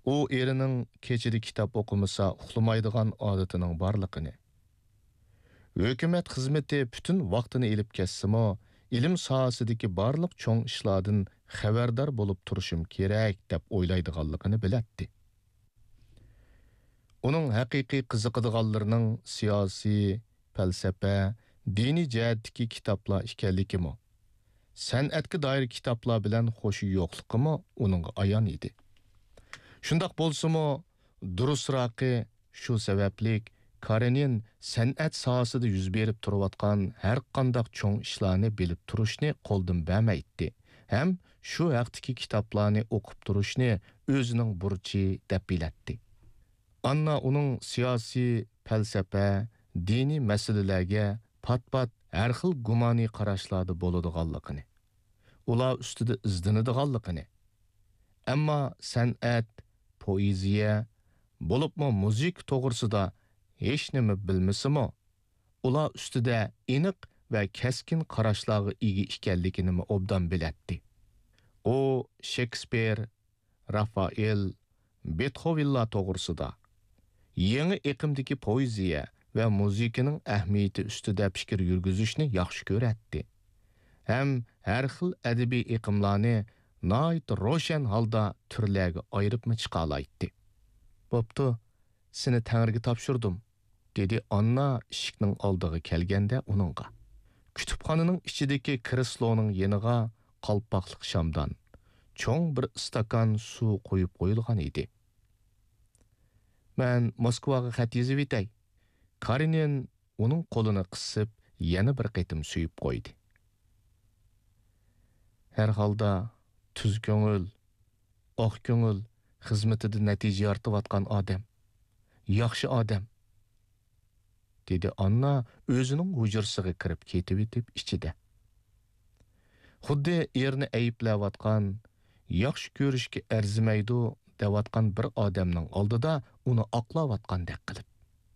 u erining kechida kitob o'qimasa uxlamaydigan odatining borligini. Hökumət xizmeti bütün vaqtini elib kessimi, ilm sohasidagi barliq cho'ng ishlardan xabardor bo'lib turishim kerak deb o'ylaydiganligini bilatdi. Uning haqiqiy qiziqadiganlarining siyosiy, falsafa, diniy jihatdagi kitoblar ekanligimi, san'atga doir kitoblar bilan xo'shi yo'qligimi uning ayon edi. Shundoq bo'lsa-mu, durustroqi shu sabablik Karenin san'at sohasida yuz berib turayotgan har qanday cho'ng ishlarni bilib turishni qo'ldan bermaydi. Ham shu vaqtdagi kitoblarni o'qib turishni o'zining burchi deb bilatdi. Anna uning siyosiy, falsafa, diniy masalalarga pat-pat har xil gumoniy qarashlarda bo'ladiganligini, ular ustida izlanadiganligini, ammo san'at, poeziya, bo'libmi muzik to'g'risida hech nima bilmasimi, ular ustida aniq va keskin qarashlarga ega ekanligini obdan bilatdi. U Shakespeare, Rafael, Beethovenlar to'g'risida yangi iqimdagi poeziya va muzikaning ahamiyati ustida fikr yurgizishni yaxshi ko'ratdi. Ham har xil adabiy iqimlarni noit ro'shan holda turlarga ayiribmi chiqalaydi. Bo'pti, seni Tangriga topshirdim, dedi Anna eshikning oldiga kelganda uningga. Kutubxonaning ichidagi kresloning yeniga qalpoqliq shamdan cho'ng bir stakan suv qo'yib qo'yilgan edi. Men Moskvaga xat yozib etay. Karenin uning qo'lini qisib, yana bir qitim suyib qo'ydi. Har holda tuz ko'ngil, oq ko'ngil xizmatida natija ortayotgan odam, yaxshi odam, dedi Anna o'zining hujrasiga kirib ketib ichida. Xuddi erini ayiblayotgan, yaxshi ko'rishga arzimaydi deyotgan bir odamning oldida uni oqlayotgandek qilib.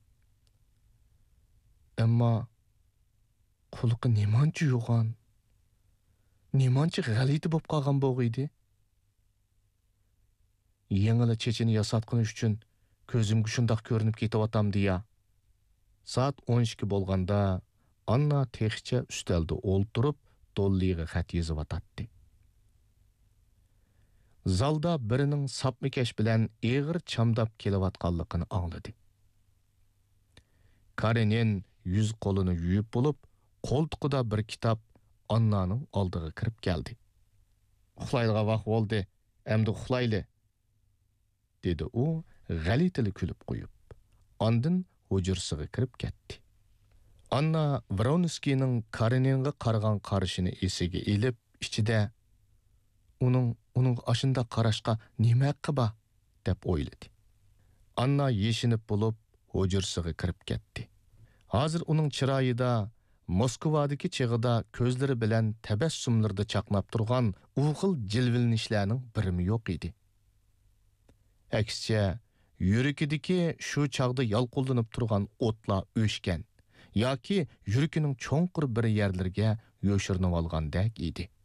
Ammo qulqi nemancha yo'g'on, nemancha g'alati bo'lib qolgan bo'g'iydi. Yengili chechini yasatqani uchun ko'zimga shundoq ko'rinib ketayotam deya. Soat 12 bo'lganda Anna texcha ustalda o'ltirib, dolliga xat yozib atdi. Zalda birining sapmikash bilan eg'ir chamdab kelayotganligini angladi. Karenin yüz qo'lini yuyib bo'lib, qo'ltiqida bir kitob Annaning oldiga kirib keldi. Uxlaydigan vaqt bo'ldi, endi uxlayli, dedi u g'alitili kulib qo'yib. Ondan hujrasiga kirib ketdi. Anna Vronskining Kareninga qaragan qarashini esiga elib, ichida uning ashunda qarashqa nima haqqi bor deb o'yladi. Anna yeshinib bo'lib hujrasiga kirib ketdi. Hozir uning chiroyida Moskvadagi chig'ida ko'zlari bilan tabassumlarda chaqnab turgan u xil jilvilanishlarning birimi yo'q edi. Aksiya, yuragidagi shu chaqda yalqullanib turgan o'tlar o'shgan yoki yuragining cho'nqir bir yerlarga yo'shirinib olgandek edi.